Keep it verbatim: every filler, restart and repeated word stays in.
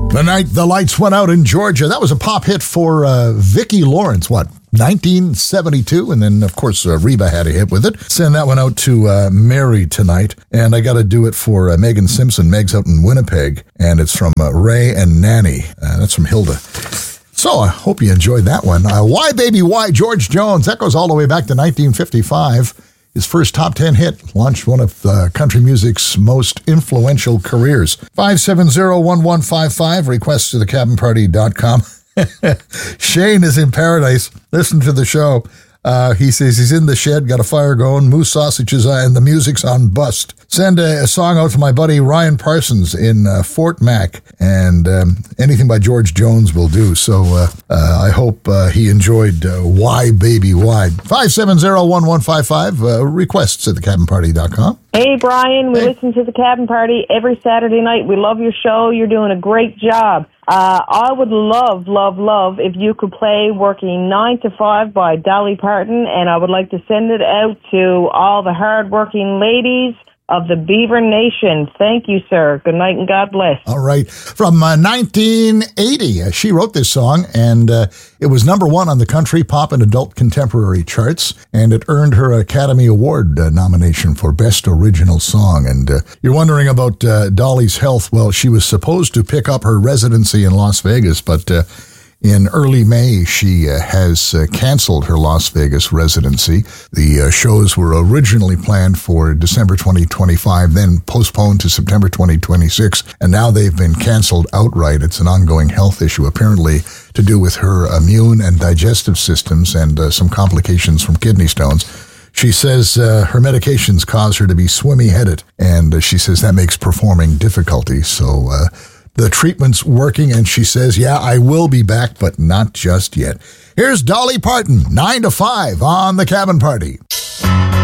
The night the lights went out in Georgia. That was a pop hit for uh, Vicki Lawrence, what, nineteen seventy-two? And then, of course, uh, Reba had a hit with it. Send that one out to uh, Mary tonight. And I got to do it for uh, Megan Simpson. Meg's out in Winnipeg. And it's from uh, Ray and Nanny. Uh, that's from Hilda. So I hope you enjoyed that one. Uh, Why Baby Why, George Jones. That goes all the way back to nineteen fifty-five. His first top ten hit launched one of uh, country music's most influential careers. five seven zero, one one five five, requests to the cabin party dot com. Shane is in paradise. Listen to the show. Uh, he says he's in the shed, got a fire going, moose sausages, uh, and the music's on bust. Send a, a song out to my buddy Ryan Parsons in uh, Fort Mac, and um, anything by George Jones will do. So uh, uh, I hope uh, he enjoyed uh, Why Baby Why. five seven zero, one one five five, uh, requests at the cabin party dot com. Hey, Brian, we Hey. listen to the Cabin Party every Saturday night. We love your show. You're doing a great job. Uh, I would love, love, love if you could play Working nine to five by Dolly Parton, and I would like to send it out to all the hard-working ladies of the Beaver Nation. Thank you, sir. Good night and God bless. All right. From uh, nineteen eighty, uh, she wrote this song, and uh, it was number one on the country, pop, and adult contemporary charts, and it earned her Academy Award uh, nomination for Best Original Song. And uh, you're wondering about uh, Dolly's health. Well, she was supposed to pick up her residency in Las Vegas, but uh, in early May, she uh, has uh, canceled her Las Vegas residency. The uh, shows were originally planned for December twenty twenty-five, then postponed to September twenty twenty-six, and now they've been canceled outright. It's an ongoing health issue, apparently to do with her immune and digestive systems and uh, some complications from kidney stones. She says uh, her medications cause her to be swimmy-headed, and uh, she says that makes performing difficulty. So uh, the treatment's working, and she says, yeah, I will be back, but not just yet. Here's Dolly Parton, nine to five on The Cabin Party.